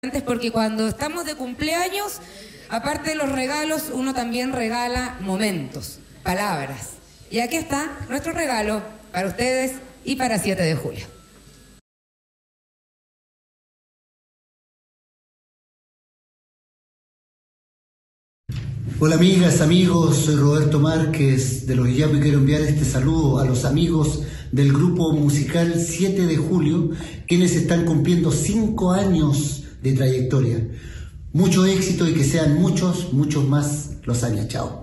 Porque cuando estamos de cumpleaños, aparte de los regalos, uno también regala momentos, palabras. Y aquí está nuestro regalo para ustedes y para 7 de julio. Hola amigas, amigos, soy Roberto Márquez de Los Illapos y quiero enviar este saludo a los amigos del grupo musical 7 de julio, quienes están cumpliendo 5 años de trayectoria. Mucho éxito y que sean muchos más los años. Chao.